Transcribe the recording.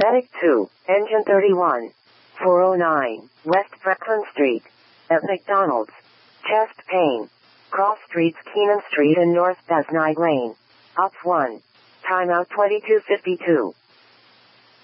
Medic 2, Engine 31. 409, West Franklin Street. At McDonald's. Chest pain. Cross Streets, Keenan Street and North Besnide Lane. Ops 1. Timeout 2252.